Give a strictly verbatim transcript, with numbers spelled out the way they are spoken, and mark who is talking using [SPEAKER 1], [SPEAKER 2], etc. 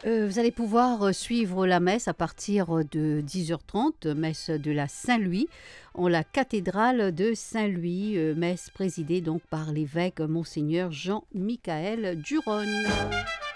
[SPEAKER 1] Heu, vous allez pouvoir, heu, suivre la messe à partir, de dix heures trente, messe de la Saint-Louis, en la cathédrale de Saint-Louis, heu, messe présidée donc par l'évêque monseigneur Jean-Michaël Duronne.